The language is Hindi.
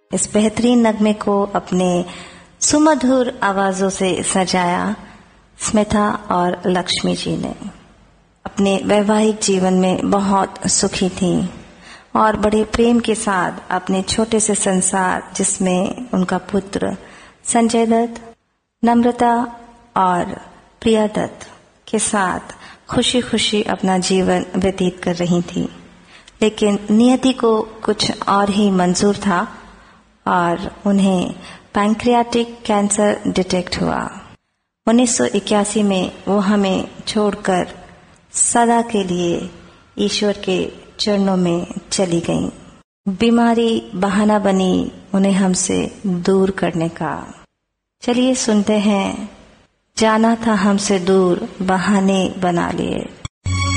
इस बेहतरीन नगमे को अपने सुमधुर आवाजों से सजाया स्मिता और लक्ष्मी जी ने। अपने वैवाहिक जीवन में बहुत सुखी थीं और बड़े प्रेम के साथ अपने छोटे से संसार, जिसमें उनका पुत्र संजय दत्त, नम्रता और प्रिया दत्त के साथ खुशी खुशी अपना जीवन व्यतीत कर रही थी। लेकिन नियति को कुछ और ही मंजूर था और उन्हें पैंक्रियाटिक कैंसर डिटेक्ट हुआ। 1981 में वो हमें छोड़कर सदा के लिए ईश्वर के चरणों में चली गईं। बीमारी बहाना बनी उन्हें हमसे दूर करने का। चलिए सुनते हैं, जाना था हमसे दूर बहाने बना लिए।